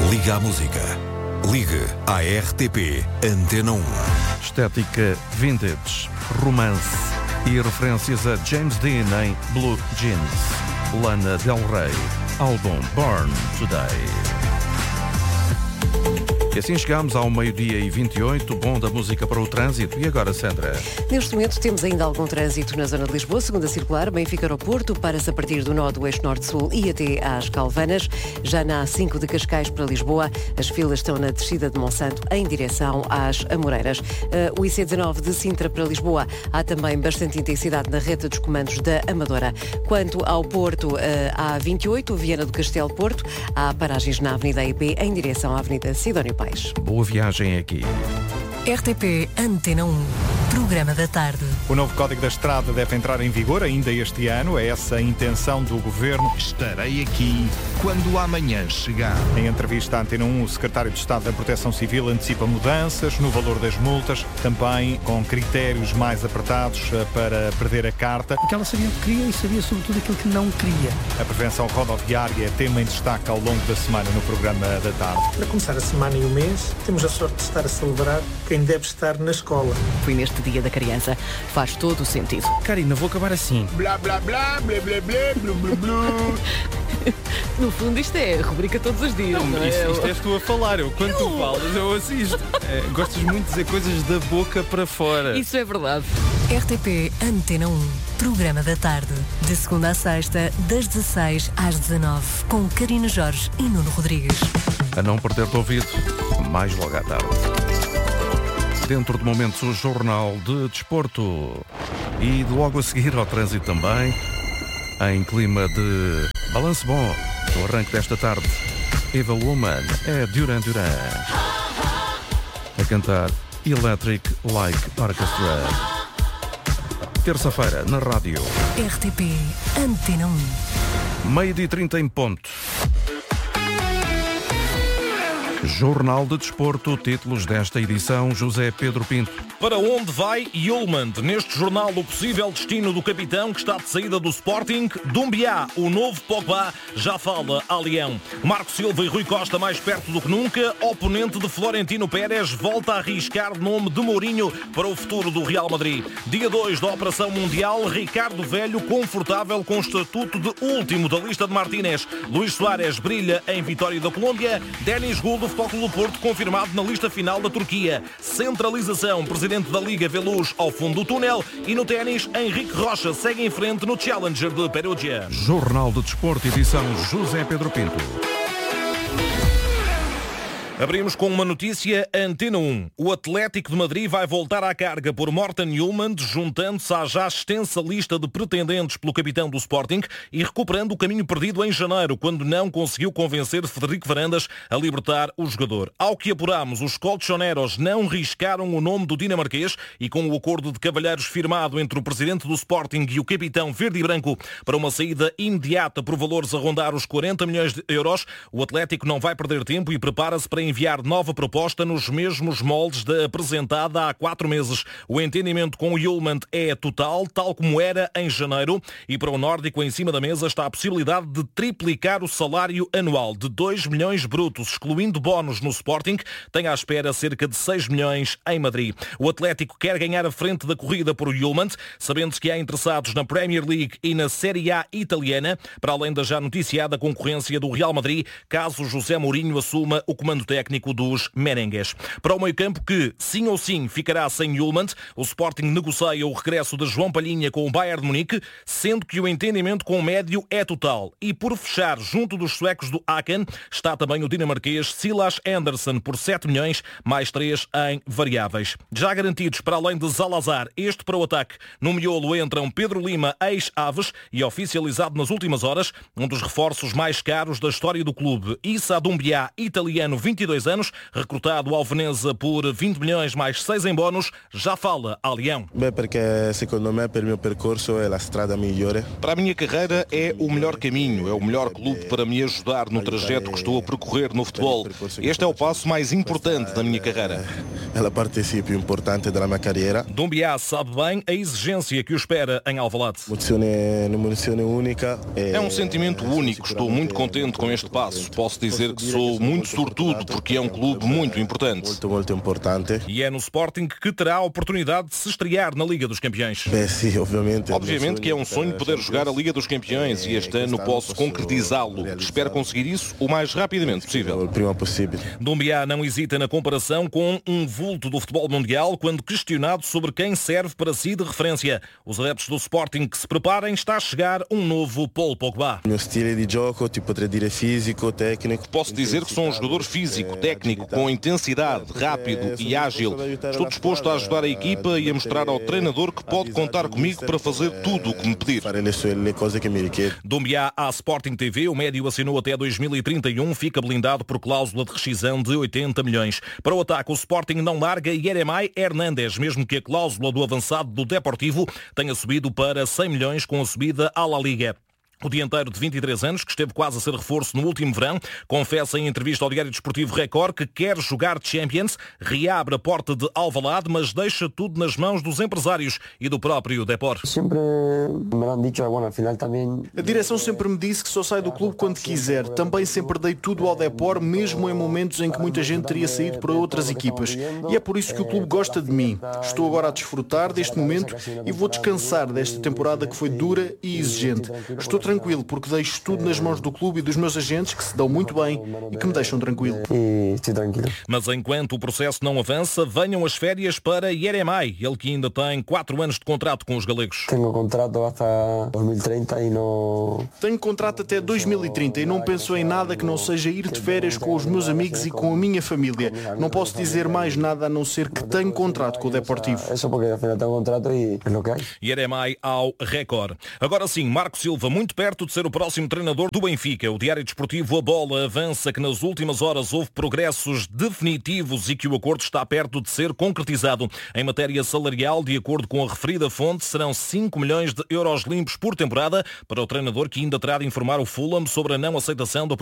Liga à música. Ligue à RTP Antena 1. Estética vintage, romance e referências a James Dean em Blue Jeans. Lana Del Rey, álbum Born Today. E assim chegamos ao 12h28, bom da música para o trânsito. E agora, Sandra? Neste momento temos ainda algum trânsito na zona de Lisboa, segunda circular, Benfica-Aeroporto, para-se a partir do nó do eixo norte-sul e até às Calvanas. Já na A5 de Cascais para Lisboa, as filas estão na descida de Monsanto em direção às Amoreiras. O IC19 de Sintra para Lisboa, há também bastante intensidade na reta dos comandos da Amadora. Quanto ao Porto, a A28, Viana do Castelo Porto, há paragens na Avenida IP em direção à Avenida Sidónio Pais. Boa viagem aqui. RTP Antena 1, programa da tarde. O novo Código da Estrada deve entrar em vigor ainda este ano. É essa a intenção do Governo. Estarei aqui quando amanhã chegar. Em entrevista à Antena 1, o Secretário de Estado da Proteção Civil antecipa mudanças no valor das multas, também com critérios mais apertados para perder a carta. Porque ela sabia o que queria e sabia sobretudo aquilo que não queria. A prevenção rodoviária é tema em destaque ao longo da semana no programa da tarde. Para começar a semana e o mês, temos a sorte de estar a celebrar quem deve estar na escola. Foi neste Dia da Criança. Faz todo o sentido. Karina, vou acabar assim. Blá, blá, blá, blá, blá, blá, blá, blá, blá. No fundo isto é a rubrica todos os dias, não é? Isto és tu a falar. Quando tu falas, eu assisto. Gostas muito de dizer coisas da boca para fora. Isso é verdade. RTP Antena 1, programa da tarde. De segunda a sexta, das 16 às 19, com Karina Jorge e Nuno Rodrigues. A não perder-te ouvido, mais logo à tarde. Dentro de momentos, o Jornal de Desporto. E logo a seguir ao trânsito também, em clima de balanço bom, no arranque desta tarde, Eva Woman é Duran Duran a cantar Electric Like Orchestra. Terça-feira, na rádio. RTP Antena 1. 12h30 em ponto. Jornal de Desporto, títulos desta edição, José Pedro Pinto. Para onde vai Yulman? Neste jornal, o possível destino do capitão que está de saída do Sporting. Dumbiá, o novo Pogba, já fala a Leão. Marco Silva e Rui Costa mais perto do que nunca. Oponente de Florentino Pérez volta a arriscar o nome de Mourinho para o futuro do Real Madrid. Dia 2 da Operação Mundial, Ricardo Velho confortável com o estatuto de último da lista de Martínez. Luís Soares brilha em vitória da Colômbia. Denis Gould do Futebol Clube do Porto confirmado na lista final da Turquia. Centralização, presidente da Liga vê luz ao fundo do túnel. E no ténis, Henrique Rocha segue em frente no Challenger de Perugia. Jornal de Desporto, edição José Pedro Pinto. Abrimos com uma notícia Antena 1. O Atlético de Madrid vai voltar à carga por Morten Hjulmand, juntando-se à já extensa lista de pretendentes pelo capitão do Sporting e recuperando o caminho perdido em janeiro, quando não conseguiu convencer Frederico Varandas a libertar o jogador. Ao que apuramos, os colchoneros não riscaram o nome do dinamarquês e com o acordo de cavalheiros firmado entre o presidente do Sporting e o capitão verde e branco para uma saída imediata por valores a rondar os 40 milhões de euros, o Atlético não vai perder tempo e prepara-se para enviar nova proposta nos mesmos moldes da apresentada há 4 meses. O entendimento com o Hjulmand é total, tal como era em janeiro, e para o nórdico em cima da mesa está a possibilidade de triplicar o salário anual de 2 milhões brutos, excluindo bónus no Sporting, tem à espera cerca de 6 milhões em Madrid. O Atlético quer ganhar a frente da corrida por Hjulmand, sabendo-se que há interessados na Premier League e na Série A italiana, para além da já noticiada concorrência do Real Madrid, caso José Mourinho assuma o comando técnico dos merengues. Para o meio-campo que, sim ou sim, ficará sem Hjulmand, o Sporting negocia o regresso de João Palhinha com o Bayern de Munique, sendo que o entendimento com o médio é total. E por fechar, junto dos suecos do Aken, está também o dinamarquês Silas Andersen por 7 milhões, mais 3 em variáveis. Já garantidos, para além de Zalazar, este para o ataque. No miolo entram Pedro Lima, ex-Aves, e oficializado nas últimas horas, um dos reforços mais caros da história do clube. Issa Dumbiá, italiano, 22 22 anos, recrutado ao Veneza por 20 milhões mais 6 em bónus, já fala a Leão. Bem, porque secondo me per meu percurso é a estrada melhor. Para a minha carreira é o melhor caminho, é o melhor clube para me ajudar no trajeto que estou a percorrer no futebol. Este é o passo mais importante da minha carreira. É a parte più importante da minha carreira. Doumbia sabe bem a exigência que o espera em Alvalade. É um sentimento único, estou muito contente com este passo. Posso dizer que sou muito sortudo porque é um clube muito importante. Muito importante. E é no Sporting que terá a oportunidade de se estrear na Liga dos Campeões. Sim, Obviamente que é um sonho poder jogar a Liga dos Campeões e este ano posso concretizá-lo. Espero conseguir isso o mais rapidamente possível. Doumbia não hesita na comparação com um vulto do futebol mundial quando questionado sobre quem serve para si de referência. Os adeptos do Sporting que se preparem, está a chegar um novo Paul Pogba. Meu estilo de jogo, poderia dizer físico, técnico. Posso dizer que sou um jogador físico, técnico, com intensidade, rápido e ágil. Estou disposto a ajudar a equipa e a mostrar ao treinador que pode contar comigo para fazer tudo o que me pedir. Doumbia à Sporting TV, o médio assinou até 2031, fica blindado por cláusula de rescisão de 80 milhões. Para o ataque, o Sporting não larga Yeremay Hernández, mesmo que a cláusula do avançado do Deportivo tenha subido para 100 milhões com a subida à La Liga. O dianteiro de 23 anos, que esteve quase a ser reforço no último verão, confessa em entrevista ao Diário Desportivo Record que quer jogar Champions, reabre a porta de Alvalade, mas deixa tudo nas mãos dos empresários e do próprio Depor. A direção sempre me disse que só sai do clube quando quiser. Também sempre dei tudo ao Depor, mesmo em momentos em que muita gente teria saído para outras equipas. E é por isso que o clube gosta de mim. Estou agora a desfrutar deste momento e vou descansar desta temporada que foi dura e exigente. Estou tranquilo, porque deixo tudo nas mãos do clube e dos meus agentes, que se dão muito bem e que me deixam tranquilo. Mas enquanto o processo não avança, venham as férias para Yeremay, ele que ainda tem 4 anos de contrato com os galegos. Tenho contrato até 2030 e não... Tenho contrato até 2030 e não penso em nada que não seja ir de férias com os meus amigos e com a minha família. Não posso dizer mais nada a não ser que tenho contrato com o Deportivo. É só porque afinal tenho contrato e é o que é. Yeremay ao Record. Agora sim, Marco Silva, muito perto de ser o próximo treinador do Benfica. O Diário Desportivo A Bola avança que nas últimas horas houve progressos definitivos e que o acordo está perto de ser concretizado. Em matéria salarial, de acordo com a referida fonte, serão 5 milhões de euros limpos por temporada para o treinador, que ainda terá de informar o Fulham sobre a não aceitação da